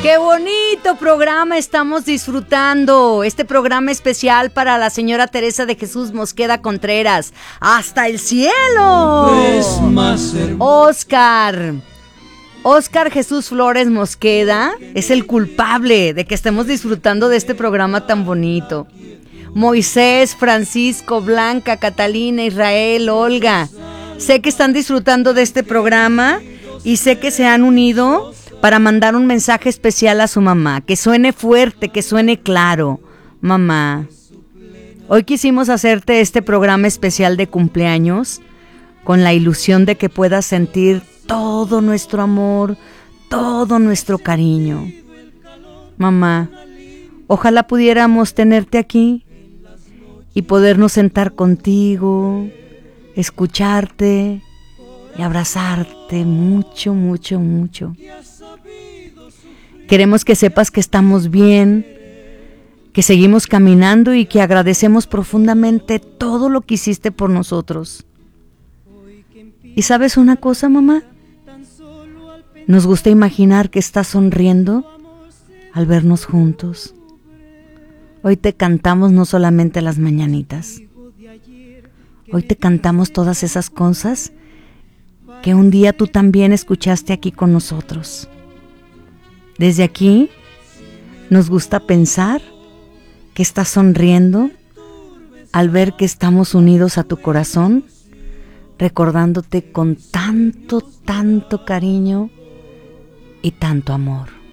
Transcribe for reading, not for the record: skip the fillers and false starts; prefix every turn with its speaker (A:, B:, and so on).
A: ¡Qué bonito programa estamos disfrutando! Este programa especial para la señora Teresa de Jesús Mosqueda Contreras. ¡Hasta el cielo! Óscar Jesús Flores Mosqueda es el culpable de que estemos disfrutando de este programa tan bonito. Moisés, Francisco, Blanca, Catalina, Israel, Olga. Sé que están disfrutando de este programa y sé que se han unido para mandar un mensaje especial a su mamá, que suene fuerte, que suene claro. Mamá, hoy quisimos hacerte este programa especial de cumpleaños con la ilusión de que puedas sentir todo nuestro amor, todo nuestro cariño. Mamá, ojalá pudiéramos tenerte aquí y podernos sentar contigo, escucharte y abrazarte mucho, mucho, mucho. Queremos que sepas que estamos bien, que seguimos caminando y que agradecemos profundamente todo lo que hiciste por nosotros. ¿Y sabes una cosa, mamá? Nos gusta imaginar que estás sonriendo al vernos juntos. Hoy te cantamos no solamente las mañanitas. Hoy te cantamos todas esas cosas que un día tú también escuchaste aquí con nosotros. Desde aquí nos gusta pensar que estás sonriendo al ver que estamos unidos a tu corazón, recordándote con tanto, tanto cariño y tanto amor.